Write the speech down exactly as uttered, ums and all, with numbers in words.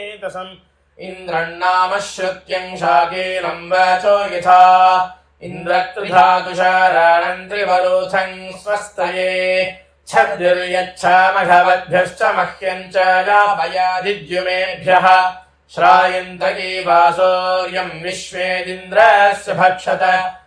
इन्द्रन्नाम श्रुत्यं शाकेनं वाचो यथा इन्द्रत्रिधा तुषाराणं त्रिवरोधं स्वस्तये छद्दिर्यच्छामघवद्भ्यश्च मह्यं च यापयादिद्युमेभ्यः श्रायन्त एवासोर्यं विश्वेदिन्द्रस्य भक्षत